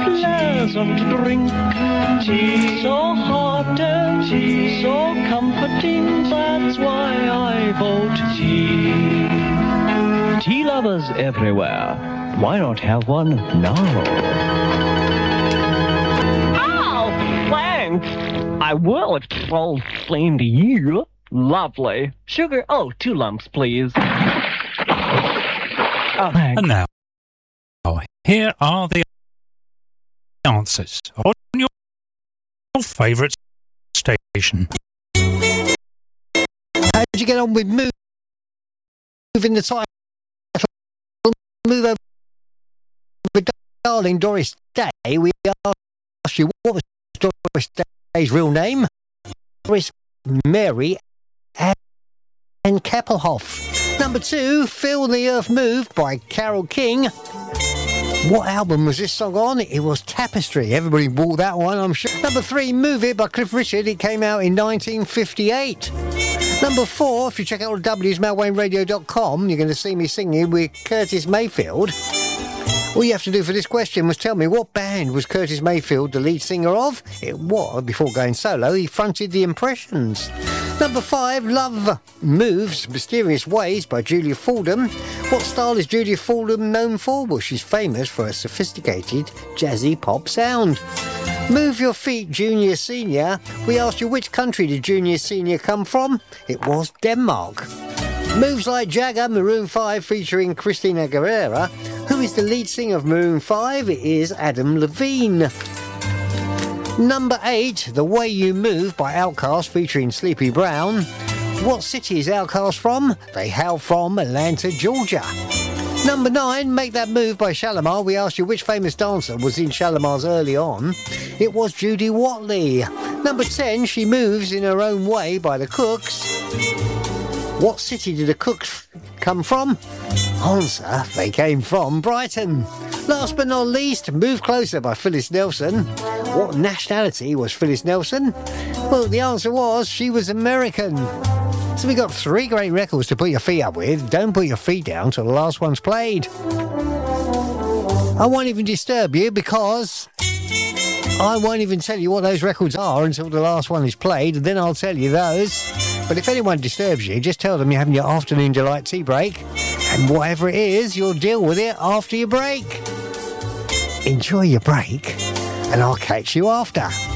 pleasant drink. Tea, so hot and tea, so comforting. That's why I vote tea. Tea lovers everywhere, why not have one now? Oh, thanks. I will if it's all same to you. Lovely. Sugar, 2 lumps, please. Oh, thanks. And now, here are the answers on your favourite station. How did you get on with moving the title? Move over, darling Doris Day. We asked you what was Doris Day's real name. Doris Mary Ann Keppelhoff. Number 2, Feel the Earth Move by Carole King. What album was this song on? It was Tapestry. Everybody bought that one, I'm sure. Number 3, Move It by Cliff Richard. It came out in 1958. Number 4, if you check out www.malwainradio.com, you're going to see me singing with Curtis Mayfield. All you have to do for this question was tell me what band was Curtis Mayfield the lead singer of. It was, before going solo, he fronted the Impressions. Number 5, Love Moves Mysterious Ways by Julia Fordham. What style is Julia Fordham known for? Well, she's famous for a sophisticated jazzy pop sound. Move Your Feet, Junior Senior. We asked you which country did Junior Senior come from? It was Denmark. Moves Like Jagger, Maroon 5 featuring Christina Aguilera. Who is the lead singer of Maroon 5? It is Adam Levine. Number 8, The Way You Move by Outkast featuring Sleepy Brown. What city is Outkast from? They hail from Atlanta, Georgia. Number 9, Make That Move by Shalimar. We asked you which famous dancer was in Shalimar's early on. It was Judy Watley. Number 10, She Moves in Her Own Way by The Cooks. What city did The Cooks come from? Answer, they came from Brighton. Last but not least, Move Closer by Phyllis Nelson. What nationality was Phyllis Nelson? Well, the answer was she was American. So we got 3 great records to put your feet up with. Don't put your feet down till the last one's played. I won't even disturb you because I won't even tell you what those records are until the last one is played, and then I'll tell you those. But if anyone disturbs you, just tell them you're having your afternoon delight tea break, and whatever it is, you'll deal with it after your break. Enjoy your break, and I'll catch you after.